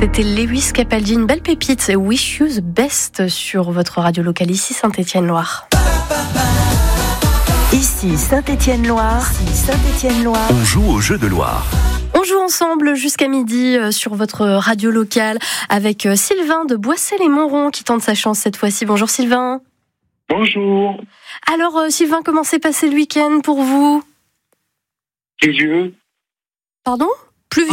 C'était Lewis Capaldi, une belle pépite. Wish You the Best sur votre radio locale ici Saint-Étienne-Loire. Ici Saint-Étienne-Loire. On joue au jeu de Loire. On joue ensemble jusqu'à midi sur votre radio locale avec Sylvain de Boissel-et-Montrond qui tente sa chance cette fois-ci. Bonjour Sylvain. Bonjour. Alors Sylvain, comment s'est passé le week-end pour vous ? Pluvieux. Pardon ? Pluvieux ?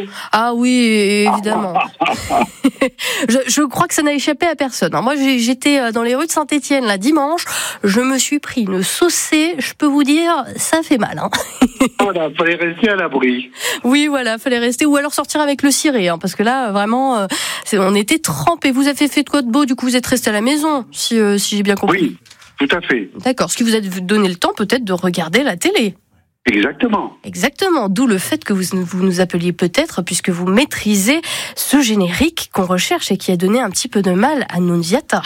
Ah oui, évidemment. Je crois que ça n'a échappé à personne. Moi, j'étais dans les rues de Saint-Étienne là dimanche. Je me suis pris une saucée. Je peux vous dire, ça fait mal. Voilà, fallait rester à l'abri. Oui, voilà, fallait rester ou alors sortir avec le ciré, parce que là, vraiment, on était trempés. Vous avez fait de quoi de beau ? Du coup, vous êtes resté à la maison, si j'ai bien compris. Oui, tout à fait. D'accord. Ce qui vous a donné le temps peut-être de regarder la télé. Exactement, d'où le fait que vous nous appeliez peut-être, puisque vous maîtrisez ce générique qu'on recherche et qui a donné un petit peu de mal à Nunziata.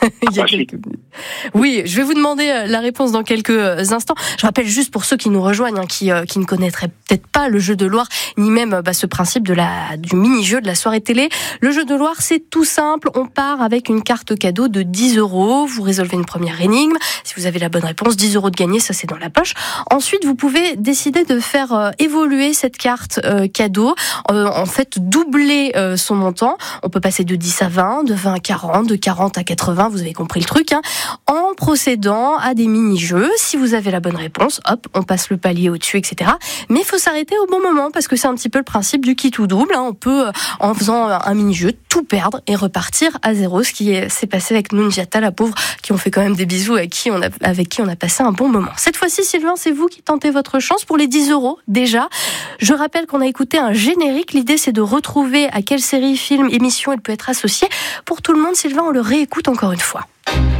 Oui, je vais vous demander la réponse dans quelques instants. Je rappelle juste pour ceux qui nous rejoignent, qui ne connaîtraient peut-être pas le jeu de Loire, ni même ce principe du mini-jeu de la soirée télé. Le jeu de Loire, c'est tout simple. On part avec une carte cadeau de 10 €. Vous résolvez une première énigme. Si vous avez la bonne réponse, 10 € de gagné, ça c'est dans la poche. Ensuite, vous pouvez décider de faire évoluer cette carte cadeau, en fait doubler son montant. On peut passer de 10 à 20, de 20 à 40, de 40 à 80, vous avez compris le truc, en procédant à des mini-jeux. Si vous avez la bonne réponse, hop, on passe le palier au-dessus, etc. Mais il faut s'arrêter au bon moment, parce que c'est un petit peu le principe du qui tout double. On peut, en faisant un mini-jeu, tout perdre et repartir à zéro, ce qui s'est passé avec Nunziata, la pauvre, qui ont fait quand même des bisous, avec qui on a passé un bon moment. Cette fois-ci, Sylvain, c'est vous qui tentez votre chance pour les 10 € déjà. Je rappelle qu'on a écouté un générique. L'idée, c'est de retrouver à quelle série, film, émission il peut être associé. Pour tout le monde, Sylvain, on le réécoute encore une fois.